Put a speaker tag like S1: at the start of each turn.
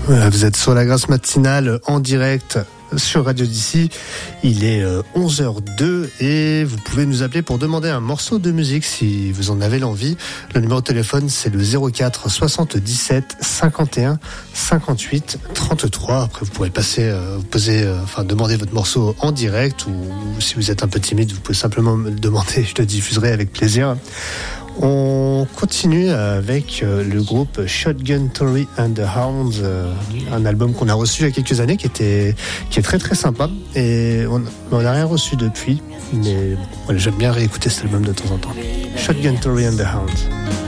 S1: Vous êtes sur la Grasse matinale en direct sur Radio d'ici. Il est 11h02 et vous pouvez nous appeler pour demander un morceau de musique si vous en avez l'envie. Le numéro de téléphone, c'est le 04 77 51 58 33. Après, vous pourrez demander votre morceau en direct, ou si vous êtes un peu timide, vous pouvez simplement me le demander. Je le diffuserai avec plaisir. On continue avec le groupe Shotgun Tory and the Hounds, un album qu'on a reçu il y a quelques années qui est très très sympa, et on n'a rien reçu depuis, mais voilà, j'aime bien réécouter cet album de temps en temps. Shotgun Tory and the Hounds.